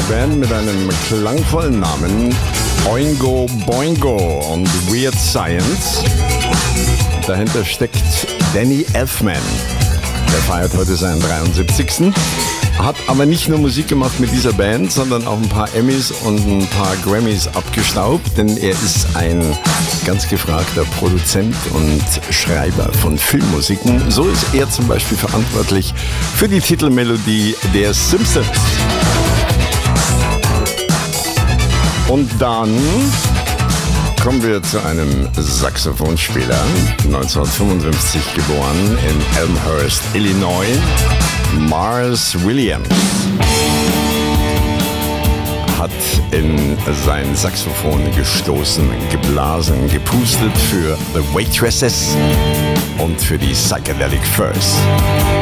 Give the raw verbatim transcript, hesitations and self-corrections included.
Band mit einem klangvollen Namen Oingo Boingo und Weird Science. Dahinter steckt Danny Elfman. Der feiert heute seinen dreiundsiebzigsten Hat aber nicht nur Musik gemacht mit dieser Band, sondern auch ein paar Emmys und ein paar Grammys abgestaubt, denn er ist ein ganz gefragter Produzent und Schreiber von Filmmusiken. So ist er zum Beispiel verantwortlich für die Titelmelodie der Simpsons. Und dann kommen wir zu einem Saxophonspieler, neunzehnhundertfünfundfünfzig geboren in Elmhurst, Illinois, Mars Williams. Hat in sein Saxophon gestoßen, geblasen, gepustet für The Waitresses und für die Psychedelic Furs.